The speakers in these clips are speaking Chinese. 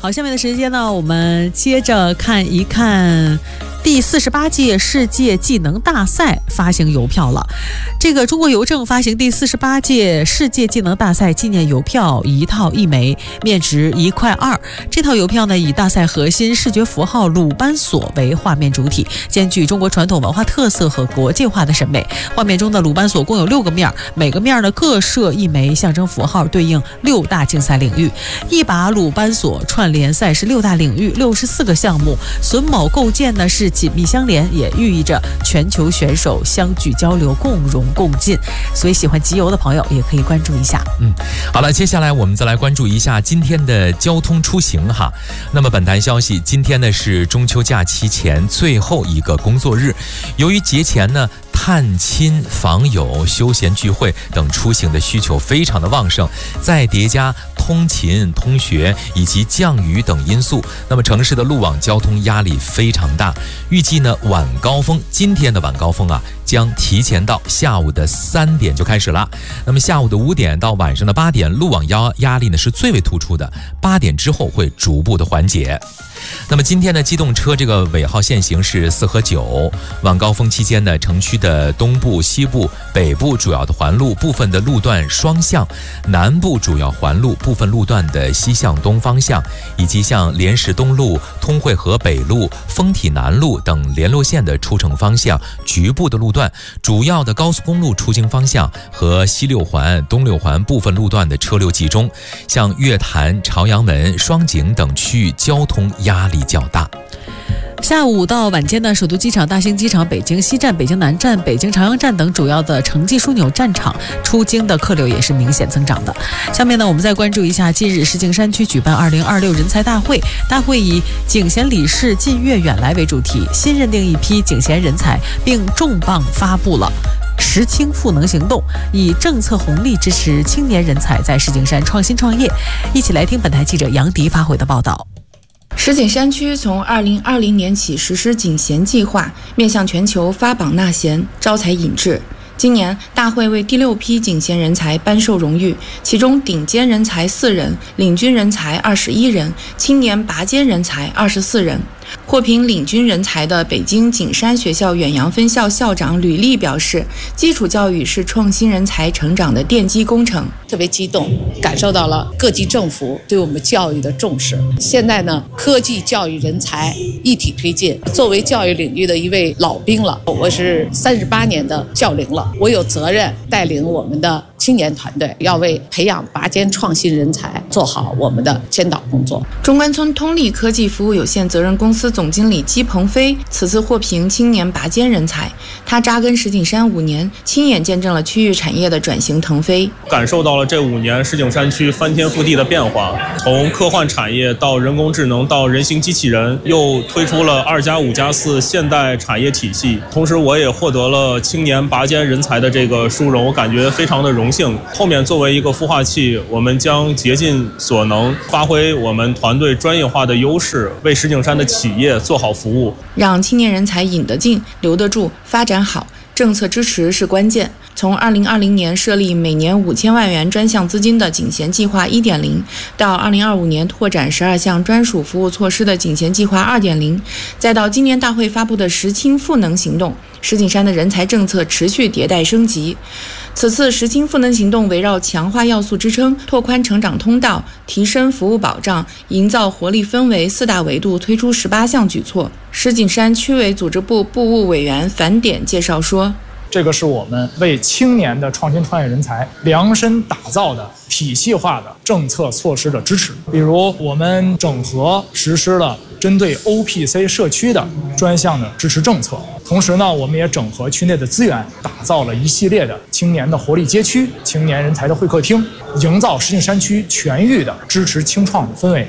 好，下面的时间呢，我们接着看一看第48届世界技能大赛发行邮票了。这个中国邮政发行第48届世界技能大赛纪念邮票1套1枚，面值1块2。这套邮票呢，以大赛核心视觉符号鲁班锁为画面主体，兼具中国传统文化特色和国际化的审美。画面中的鲁班锁共有6个面，每个面呢各设1枚象征符号，对应6大竞赛领域。一把鲁班锁串联赛事6大领域64个项目，榫卯构件呢是紧密相连，也寓意着全球选手相聚交流，共荣共进。所以喜欢集邮的朋友也可以关注一下。 好了，接下来我们再来关注一下今天的交通出行哈。那么本台消息，今天呢是中秋假期前最后一个工作日，由于节前呢探亲访友、休闲聚会等出行的需求非常的旺盛，再叠加通勤、通学以及降雨等因素，那么城市的路网交通压力非常大。预计呢晚高峰，今天的晚高峰将提前到下午的3点就开始了。那么下午的5点到晚上的8点，路网压力呢是最为突出的，8点之后会逐步的缓解。那么今天的机动车这个尾号限行是4和9，晚高峰期间呢，城区的东部、西部、北部主要的环路部分的路段双向，南部主要环路部分路段的西向东方向，以及像莲石东路、通惠河北路、丰体南路等联络线的出城方向局部的路段，主要的高速公路出京方向和西6环、东6环部分路段的车流集中，像月坛、朝阳门、双井等区域交通压力较大。 下午到晚间呢，首都机场、大兴机场、北京西站、北京南站、北京朝阳站等主要的城际枢纽站场出京的客流也是明显增长的。下面呢，我们再关注一下近日石景山区举办2026人才大会，大会以景贤理事近悦远来为主题，新认定一批景贤人才，并重磅发布了石青赋能行动，以政策红利支持青年人才在石景山创新创业。一起来听本台记者杨迪发回的报道。 石景山区从2020年起实施景贤计划，面向全球发榜纳贤、招才引智。今年大会为第6批景贤人才颁授荣誉，其中顶尖人才4人，领军人才21人，青年拔尖人才24人。获评领军人才的北京景山学校远洋分校校长吕丽表示，基础教育是创新人才成长的奠基工程。 特别激动，感受到了各级政府对我们教育的重视。现在呢，科技教育人才一体推进。作为教育领域的一位老兵了，我是38年的教龄了，我有责任带领我们的青年团队，要为培养拔尖创新人才做好我们的先导工作。 中关村通力科技服务有限责任公司总经理姬鹏飞此次获评青年拔尖人才，他扎根石景山5年，亲眼见证了区域产业的转型腾飞， 感受到了这5年石景山区翻天覆地的变化，从科幻产业到人工智能到人形机器人，又推出了2+5+4现代产业体系。同时我也获得了青年拔尖人才的这个殊荣，我感觉非常的荣幸。后面作为一个孵化器，我们将竭尽所能发挥我们团队专业化的优势，为石景山的企业做好服务， 让青年人才引得进、留得住、发展好。政策支持是关键。从2020年设立每年5000万元专项资金的景贤计划 1.0， 到2025年拓展12项专属服务措施的景贤计划 2.0， 再到今年大会发布的石青赋能行动，石景山的人才政策持续迭代升级。此次石青赋能行动围绕强化要素支撑、拓宽成长通道、提升服务保障、营造活力氛围4大维度推出18项举措。石景山区委组织部部务委员樊典介绍说， 这个是我们为青年的创新创业人才量身打造的体系化的政策措施的支持。比如我们整合实施了针对 OPC 社区的专项的支持政策，同时呢，我们也整合区内的资源，打造了一系列的青年的活力街区、青年人才的会客厅，营造石景山区全域的支持青创的氛围。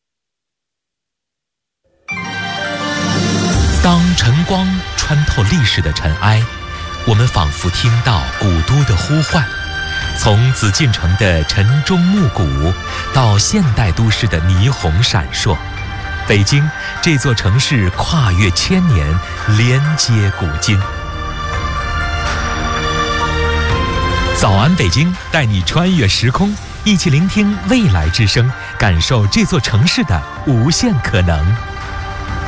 当晨光穿透历史的尘埃，我们仿佛听到古都的呼唤，从紫禁城的晨钟暮鼓到现代都市的霓虹闪烁，北京这座城市跨越千年，连接古今。早安北京，带你穿越时空，一起聆听未来之声， 感受这座城市的无限可能。